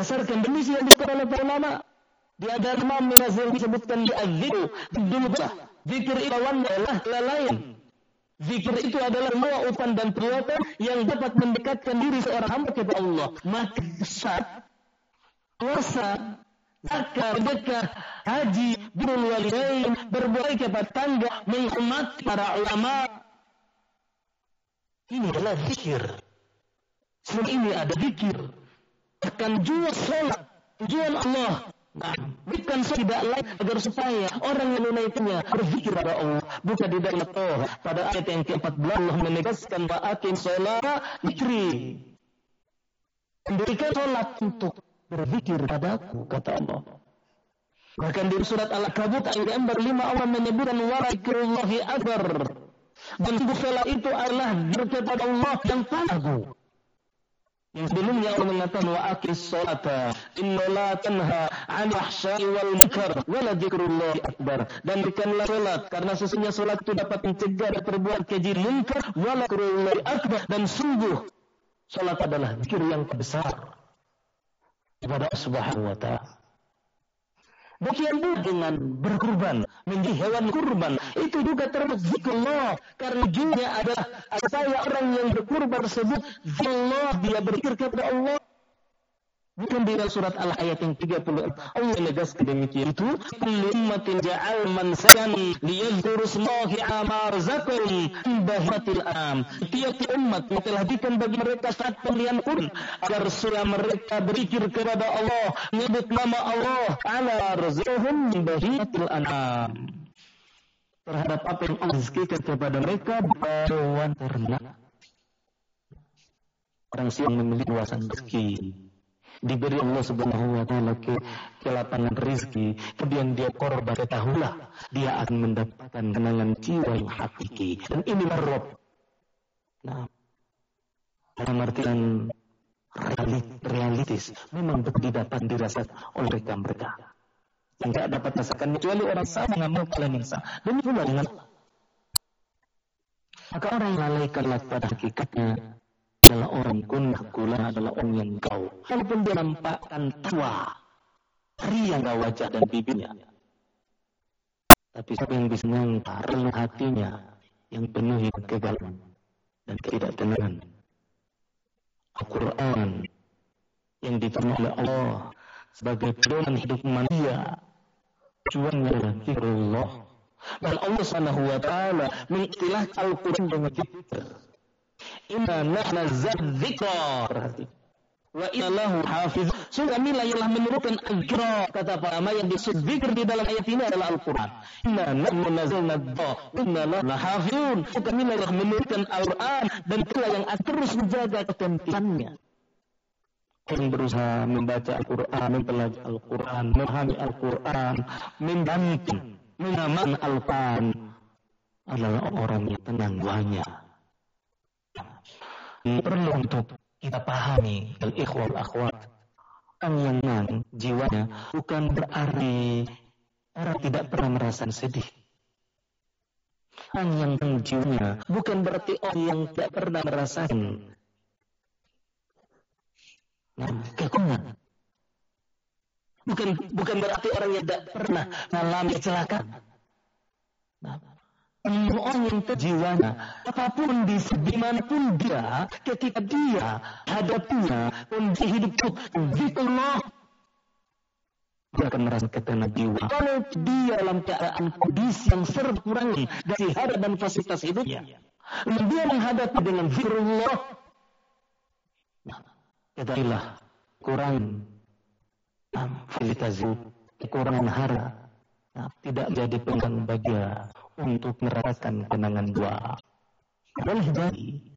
Berdasarkan definisi yang disebutkan oleh para ulama, di ada Imam Ghazali disebutkan di Az-Zikr, zikir itu adalah lain. Zikir itu adalah semua ucapan dan perbuatan yang dapat mendekatkan diri seorang hamba kepada Allah. Maka salat, puasa, zakat, sedekah, haji, birrul walidain, berbuat kepada tetangga, menghormati para ulama. Ini adalah zikir. Semua ini ada zikir. Akan juga salat, tujuan Allah. Nah, bukan tidak lain agar supaya orang yang menunaikannya berzikir pada Allah. Bukan di dalam Toha pada ayat yang ke-14 Allah menegaskan wa aqim shalah dzikri. Mendirikan salat untuk berzikir padaku, kata Allah. Bahkan di surat Al-Ankabut ayat yang ke-5 Allah menyebutkan wa dzikrullahi akbar. Dan salat itu adalah zikir kepada Allah yang paling agung. Yang sebelumnya Allah mengatakan wa aqis sholata inna la tanha 'anil fahsya'i wal munkar wa la dzikrullahi akbar. Dan dirikanlah salat karena sesungguhnya salat itu dapat mencegah dari perbuatan keji munkar wa la dzikrullahi akbar, dan sungguh salat adalah zikir yang besar kepada Allah Subhanahu wa taala. Demikian pula dengan berkurban, menjadi hewan kurban, itu juga termasuk zikrullah. Karena juga adalah saya orang yang berkurban tersebut, zikrullah, dia berzikir kepada Allah. Bukan di dalam surat Al-Ayat yang 30 Allah menegaskan demikian itu, kullu ummatin ja'al mansakan liyadhkuru smallahi 'ala razaqahum min bahimatil an'am. Setiap umat telah diberikan bagi mereka saat pemberian kurban agar supaya mereka berzikir kepada Allah, menyebut nama Allah 'ala razaqahum min bahimatil an'am, terhadap apa yang Allah rizkikan kepada mereka hewan ternak. Orang yang memiliki luasan rezeki, diberi Allah Subhanahu wa taala kelapangan rezeki, kemudian dia korban, ketahuilah dia akan mendapatkan kenangan jiwa yang hakiki. Dan ini marrob. Nah, dalam artian realitis memang didapat dirasakan oleh mereka yang tidak dapat rasakan kecuali orang sama mengamalkan yang sah. Dan pula dengan maka orang yang lalaikan pada hakikatnya adalah orang gula adalah orang yang kau. Walaupun dia nampakkan tua, riang wajah dan bibirnya, tapi siapa yang bisa mengangkat relung hatinya yang penuh kegagalan dan ketidaktenangan. Al-Quran yang diturunkan oleh Allah sebagai pedoman hidup manusia, tujuannya adalah zikrullah. Dan Allah Subhanahu wa taala mengistilahkan Al-Quran dengan zikr. Inna nahnu dzikra wa inna lahu hafiz. Sungguh kami ialah menurunkan al-zikra, kata para ulama. Yang disebut zikr di dalam ayat ini adalah Al-Quran. Inna nahnu nazzalna dzikra wa inna lahu lahafizun. Kami ialah menurunkan Al-Quran dan kita yang terus menjaga ketentuannya. Yang berusaha membaca Al-Quran, mempelajari Al-Quran, memahami Al-Quran, membantu mengamalkan Al-Quran adalah orang yang tenang jiwanya. Perlu untuk kita pahami al-ikhwah wal-akhwat, orang yang tenang jiwanya bukan berarti orang tidak pernah merasa sedih. Orang yang tenang jiwanya bukan berarti orang yang tidak pernah merasakan kekurangan. Bukan berarti orang yang tidak pernah mengalami kecelakaan. Orang yang terjiwanya, apapun dimanapun dia, ketika dia hadapinya kondisi hidup zikrullah, dia akan merasa ketenangan jiwa. Kalau dia dalam keadaan kondisi yang serba kurang dari hadap dan fasilitas hidupnya, dan dia menghadapi dengan zikrullah, ketahuilah kurang fasilitas hidup, kekurangan harta, tidak jadi penghalang bagi untuk merasakan kenangan jiwa. Boleh jadi